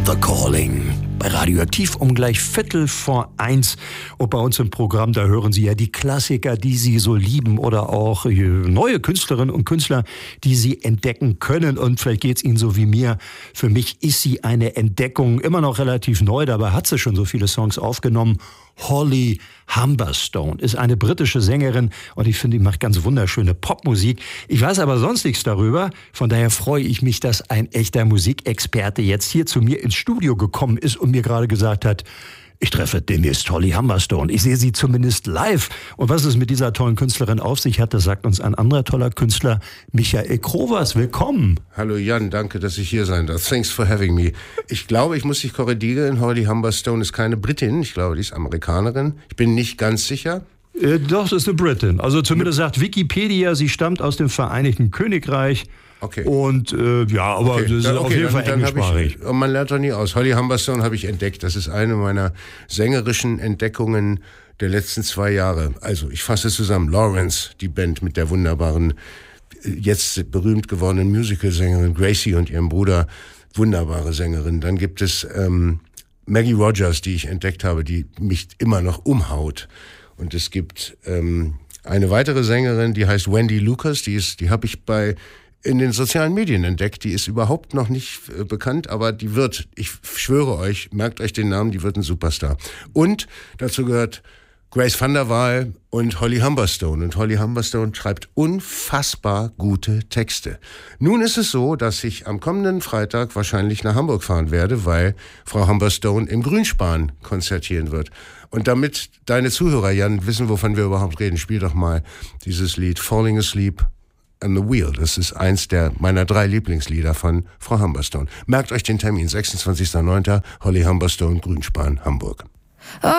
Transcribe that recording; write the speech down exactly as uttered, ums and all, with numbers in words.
The Calling. Bei Radioaktiv um gleich Viertel vor eins. Und bei uns im Programm, da hören Sie ja die Klassiker, die Sie so lieben oder auch neue Künstlerinnen und Künstler, die Sie entdecken können. Und vielleicht geht es Ihnen so wie mir. Für mich ist sie eine Entdeckung, immer noch relativ neu, dabei hat sie schon so viele Songs aufgenommen. Holly Humberstone ist eine britische Sängerin und ich finde, die macht ganz wunderschöne Popmusik. Ich weiß aber sonst nichts darüber, von daher freue ich mich, dass ein echter Musikexperte jetzt hier zu mir ins Studio gekommen ist und mir gerade gesagt hat, ich treffe demnächst Holly Humberstone. Ich sehe sie zumindest live. Und was es mit dieser tollen Künstlerin auf sich hat, das sagt uns ein anderer toller Künstler, Michael Krovers. Willkommen. Hallo Jan, danke, dass ich hier sein darf. Thanks for having me. Ich glaube, ich muss dich korrigieren. Holly Humberstone ist keine Britin. Ich glaube, die ist Amerikanerin. Ich bin nicht ganz sicher. Äh, doch, es ist eine Britin. Also zumindest sagt Wikipedia, sie stammt aus dem Vereinigten Königreich. Okay. Und äh, ja, aber okay. das ist dann, auf okay, jeden Fall dann, dann englischsprachig. Ich, und man lernt doch nie aus. Holly Humberstone habe ich entdeckt. Das ist eine meiner sängerischen Entdeckungen der letzten zwei Jahre. Also ich fasse zusammen. Lawrence, die Band mit der wunderbaren, jetzt berühmt gewordenen Musical-Sängerin Gracie und ihrem Bruder. Wunderbare Sängerin. Dann gibt es ähm, Maggie Rogers, die ich entdeckt habe, die mich immer noch umhaut. Und es gibt ähm, eine weitere Sängerin, die heißt Wendy Lucas. Die ist, die habe ich bei in den sozialen Medien entdeckt. Die ist überhaupt noch nicht äh, bekannt, aber die wird, ich schwöre euch, merkt euch den Namen, die wird ein Superstar. Und dazu gehört Grace van der Waal und Holly Humberstone. Und Holly Humberstone schreibt unfassbar gute Texte. Nun ist es so, dass ich am kommenden Freitag wahrscheinlich nach Hamburg fahren werde, weil Frau Humberstone im Grünspan konzertieren wird. Und damit deine Zuhörer, Jan, wissen, wovon wir überhaupt reden, spiel doch mal dieses Lied Falling Asleep on the Wheel. Das ist eins der meiner drei Lieblingslieder von Frau Humberstone. Merkt euch den Termin, sechsundzwanzigster neunter Holly Humberstone, Grünspan, Hamburg.